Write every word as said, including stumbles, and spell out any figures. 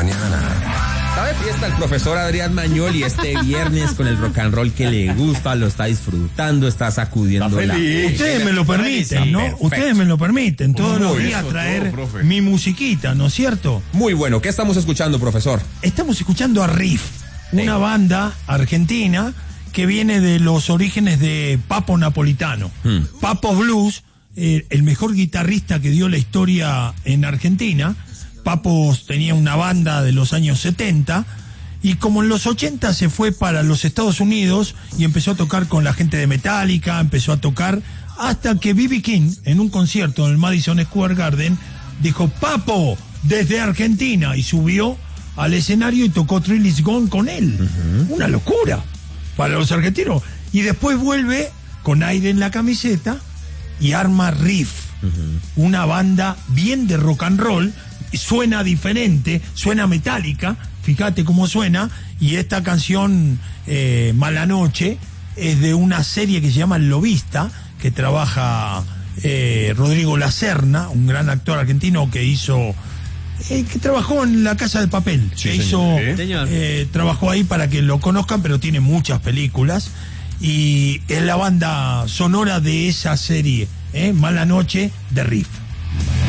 mañana. Está de fiesta el profesor Adrián Magnoli este viernes con el rock and roll que le gusta, lo está disfrutando, está sacudiendo está la... Ustedes me lo permiten, ¿no? Perfecto. Ustedes me lo permiten todos los días eso, traer todo, mi musiquita, ¿no es cierto? Muy bueno, ¿qué estamos escuchando, profesor? Estamos escuchando a Riff, Sí. una banda argentina que viene de los orígenes de Papo Napolitano. Hmm. Papo Blues, eh, el mejor guitarrista que dio la historia en Argentina. Papo tenía una banda de los años setenta y como en los ochenta se fue para los Estados Unidos y empezó a tocar con la gente de Metallica, empezó a tocar hasta que B B King en un concierto en el Madison Square Garden dijo Papo desde Argentina y subió al escenario y tocó Thrill Is Gone con él. Uh-huh. Una locura para los argentinos. Y después vuelve con aire en la camiseta y arma Riff, uh-huh. una banda bien de rock and roll. Suena diferente, suena metálica, fíjate cómo suena, y esta canción, eh, Mala Noche, es de una serie que se llama El Lobista, que trabaja eh, Rodrigo Lacerna, un gran actor argentino que hizo, eh, que trabajó en La Casa de Papel, Sí, que señor. hizo, ¿Sí? eh, trabajó ahí para que lo conozcan, pero tiene muchas películas, y es la banda sonora de esa serie, eh, Mala Noche, de Riff.